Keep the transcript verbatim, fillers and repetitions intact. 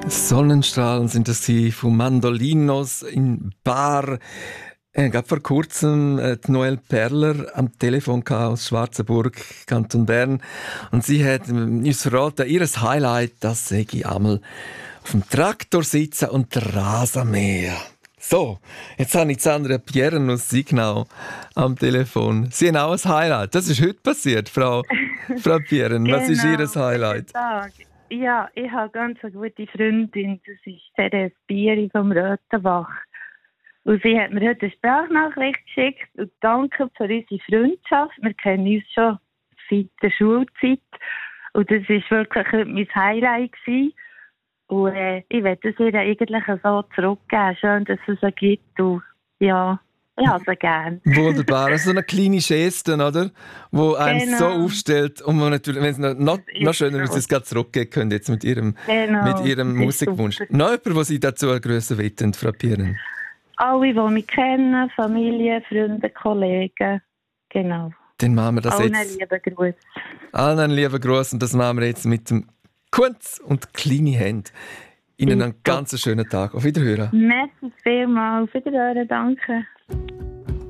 Sonnenstrahlen sind das sie von Mandolinos in Bar. Ich habe vor kurzem äh, die Noelle Perler am Telefon aus Schwarzenburg, Kanton Bern. Und sie hat uns verraten, ihr Highlight, das sei einmal auf dem Traktor sitzen und der Rasenmäher. So, jetzt habe ich Sandra Pierren aus Signau am Telefon. Sie haben auch ein Highlight. Das ist heute passiert, Frau, Frau Pierren. Genau, was ist Ihr Highlight? Ja, ich habe ganz eine gute Freundin, das ist Therese Bieri vom Röthenbach. Und sie hat mir heute eine Sprachnachricht geschickt und danke für unsere Freundschaft. Wir kennen uns schon seit der Schulzeit und das war wirklich heute mein Highlight gewesen. Und äh, ich werde es ihr eigentlich so zurückgeben. Schön, dass es sie gibt und ja, ich habe sie gerne. Wunderbar, also so eine kleine Geste, oder? Wo einen Genau. so aufstellt und man natürlich, wenn es noch, noch, noch schöner ist, es gerade zurückgeben können jetzt mit Ihrem, Genau, mit ihrem das ist Musikwunsch. super. Noch jemand, der Sie dazu grüßen wollen, Frau Pierren? Alle, die mich kennen, Familie, Freunde, Kollegen, genau. Dann machen wir das Allen jetzt. lieben Gruß. Allen einen lieben Gruß und das machen wir jetzt mit dem Kunz und kleine Hände. Ihnen einen ganz schönen Tag. Auf Wiederhören. Merci vielmals. Auf Wiederhören, danke.